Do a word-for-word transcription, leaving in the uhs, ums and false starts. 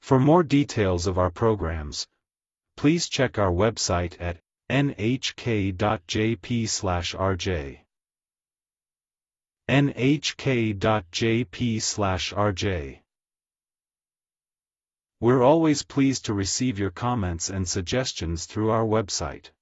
For more details of our programs, please check our website at n h k dot j p slash r j. n h k dot j p slash r j. We're always pleased to receive your comments and suggestions through our website.